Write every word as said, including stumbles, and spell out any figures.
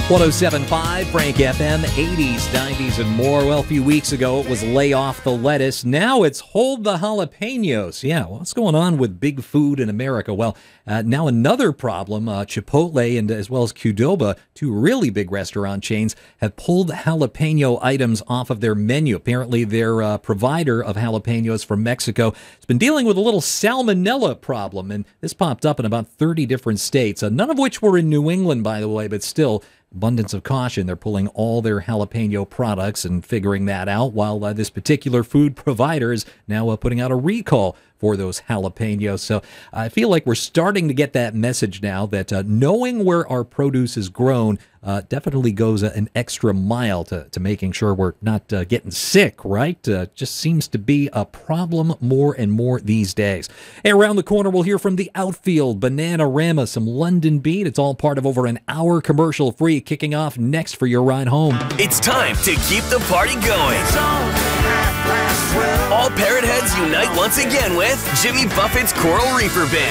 one oh seven point five, Frank F M, eighties, nineties, and more. Well, a few weeks ago, it was lay off the lettuce. Now it's hold the jalapenos. Yeah, what's going on with big food in America? Well, uh, now another problem. Uh, Chipotle and as well as Qdoba, two really big restaurant chains, have pulled jalapeno items off of their menu. Apparently, their uh, provider of jalapenos from Mexico has been dealing with a little salmonella problem, and this popped up in about thirty different states, uh, none of which were in New England, by the way, but still, abundance of caution. They're pulling all their jalapeno products and figuring that out, while uh, this particular food provider is now uh, putting out a recall for those jalapenos. So I feel like we're starting to get that message now that uh, knowing where our produce is grown uh, definitely goes uh, an extra mile to, to making sure we're not uh, getting sick, right? Uh, just seems to be a problem more and more these days. Hey, around the corner, we'll hear from the outfield, Bananarama, some London Beat. It's all part of over an hour commercial free, kicking off next for your ride home. It's time to keep the party going. All Parrot Heads unite once again with Jimmy Buffett's Coral Reefer Band.